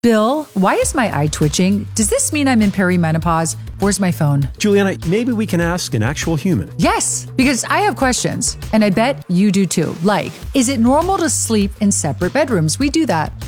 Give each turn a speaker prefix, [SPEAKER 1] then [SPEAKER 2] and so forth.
[SPEAKER 1] Bill, why is my eye twitching? Does this mean I'm in perimenopause? Where's my phone?
[SPEAKER 2] Juliana, maybe we can ask an actual human.
[SPEAKER 1] Yes, because I have questions, and I bet you do too. Like, is it normal to sleep in separate bedrooms? We do that.